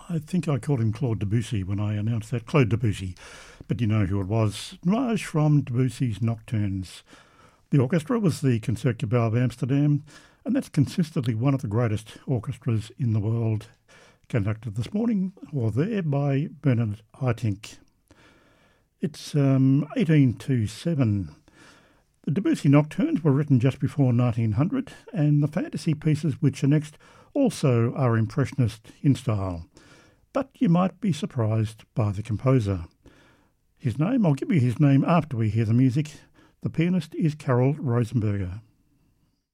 I think I called him Claude Debussy when I announced that. Claude Debussy. But you know who it was. Nuage from Debussy's Nocturnes. The orchestra was the Concertgebouw of Amsterdam, and that's consistently one of the greatest orchestras in the world, conducted this morning, or there, by Bernard Haitink. It's 1827. The Debussy Nocturnes were written just before 1900, and the fantasy pieces which are next also are impressionist in style. But you might be surprised by the composer. His name, I'll give you his name after we hear the music. The pianist is Karel Rosenberger.